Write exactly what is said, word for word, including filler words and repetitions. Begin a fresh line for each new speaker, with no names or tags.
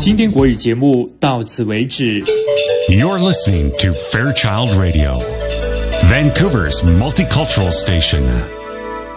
经典国语节目到此为止。
You're listening to Fairchild Radio, Vancouver's multicultural station.